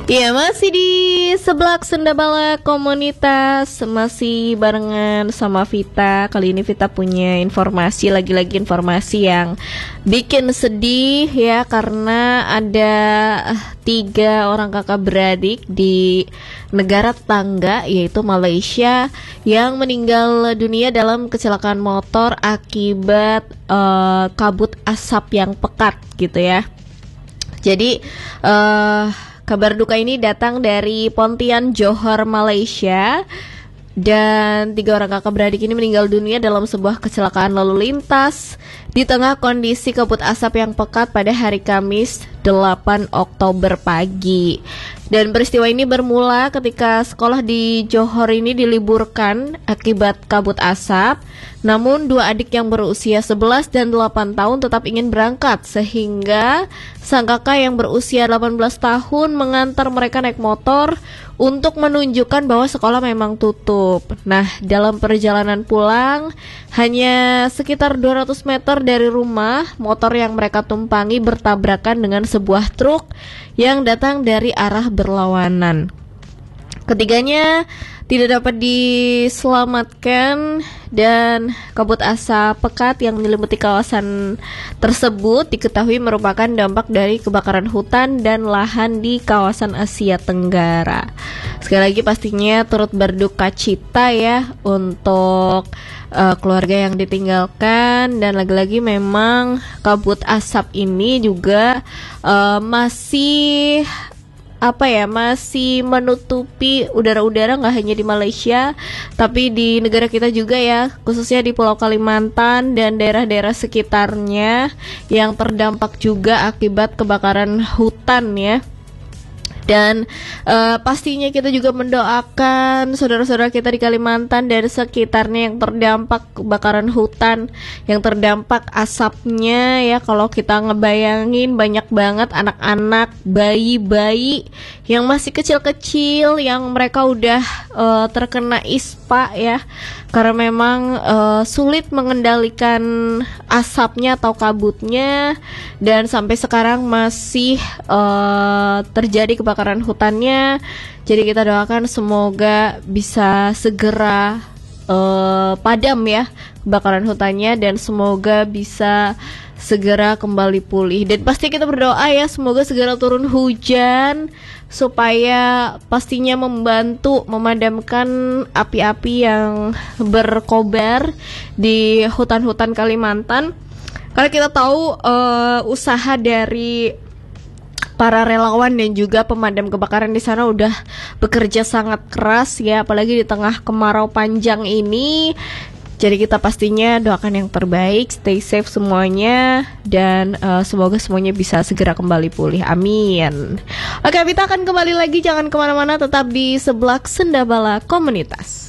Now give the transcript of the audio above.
Ya, masih di Seblak Sendabala Komunitas, masih barengan sama Vita. Kali ini Vita punya informasi, lagi-lagi informasi yang bikin sedih ya, karena ada 3 orang kakak beradik di negara tetangga yaitu Malaysia yang meninggal dunia dalam kecelakaan motor akibat kabut asap yang pekat gitu ya. Jadi kabar duka ini datang dari Pontian, Johor, Malaysia. Dan 3 orang kakak beradik ini meninggal dunia dalam sebuah kecelakaan lalu lintas di tengah kondisi kabut asap yang pekat pada hari Kamis 8 Oktober pagi. Dan peristiwa ini bermula ketika sekolah di Johor ini diliburkan akibat kabut asap. Namun 2 adik yang berusia 11 dan 8 tahun tetap ingin berangkat, sehingga sang kakak yang berusia 18 tahun mengantar mereka naik motor untuk menunjukkan bahwa sekolah memang tutup. Nah, dalam perjalanan pulang, hanya sekitar 200 meter dari rumah, motor yang mereka tumpangi bertabrakan dengan sebuah truk yang datang dari arah berlawanan. Ketiganya tidak dapat diselamatkan dan kabut asap pekat yang menyelimuti kawasan tersebut diketahui merupakan dampak dari kebakaran hutan dan lahan di kawasan Asia Tenggara. Sekali lagi pastinya turut berduka cita ya untuk keluarga yang ditinggalkan, dan lagi-lagi memang kabut asap ini juga masih menutupi udara-udara nggak hanya di Malaysia, tapi di negara kita juga ya, khususnya di Pulau Kalimantan dan daerah-daerah sekitarnya yang terdampak juga akibat kebakaran hutan ya. Dan pastinya kita juga mendoakan saudara-saudara kita di Kalimantan dan sekitarnya yang terdampak kebakaran hutan, yang terdampak asapnya ya. Kalau kita ngebayangin banyak banget anak-anak, bayi-bayi yang masih kecil-kecil yang mereka udah terkena ispa ya, karena memang sulit mengendalikan asapnya atau kabutnya, dan sampai sekarang masih terjadi kebakaran hutannya. Jadi kita doakan semoga bisa segera padam ya kebakaran hutannya, dan semoga bisa segera kembali pulih. Dan pasti kita berdoa ya, semoga segera turun hujan supaya pastinya membantu memadamkan api-api yang berkobar di hutan-hutan Kalimantan. Karena kita tahu usaha dari para relawan dan juga pemadam kebakaran di sana udah bekerja sangat keras ya, apalagi di tengah kemarau panjang ini. Jadi kita pastinya doakan yang terbaik, stay safe semuanya, dan semoga semuanya bisa segera kembali pulih, amin. Oke, kita akan kembali lagi, jangan kemana-mana, tetap di Seblak Sendabala Komunitas.